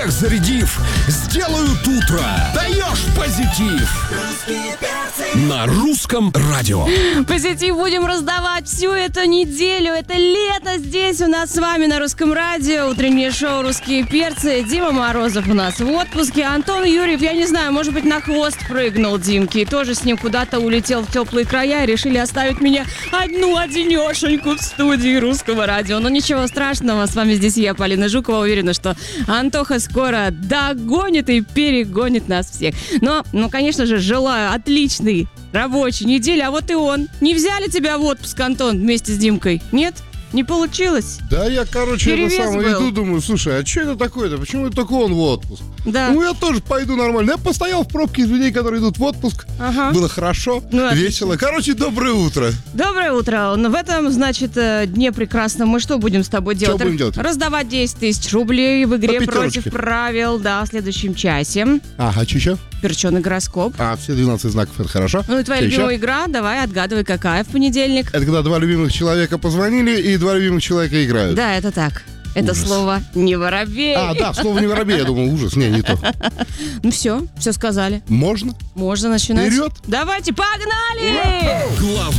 всех зарядив, сделают утро. Даешь позитив. На русском радио. Позитив будем раздавать всю эту неделю. Это лето здесь у нас с вами на русском радио. Утреннее шоу «Русские перцы». Дима Морозов у нас в отпуске. Антон Юрьев, я не знаю, может быть, на хвост прыгнул Димки. И тоже с ним куда-то улетел в теплые края и решили оставить меня одну-одинешеньку в студии русского радио. Но ничего страшного. С вами здесь я, Полина Жукова. Уверена, что Антоха скоро догонит и перегонит нас всех. Но, конечно же, желаю отличной рабочей недели. А вот и он. Не взяли тебя в отпуск, Антон, вместе с Димкой? Нет? Не получилось? Да, я, Перевес иду, думаю, слушай, а что это такое-то? Почему только он в отпуск? Да. Ну, я тоже пойду нормально. Я постоял в пробке из людей, которые идут в отпуск. Ага. Было хорошо, весело. Короче, доброе утро. Доброе утро. В этом, значит, дне прекрасном мы что будем с тобой делать? Что будем делать? Раздавать 10 тысяч рублей в игре По против пятерочке. правил, да, в следующем часе. Ага, что еще? Перченый гороскоп. Все 12 знаков, это хорошо. Ну и твоя Чё любимая еще? игра, давай отгадывай, какая в понедельник. Это когда два любимых человека позвонили и два любимых человека играют. Да, это так. Это Ужас. слово «не воробей». Да, слово не воробей, я думал, ужас. Не то. Ну все сказали. Можно? Можно начинать. Вперед! Давайте, погнали! Главное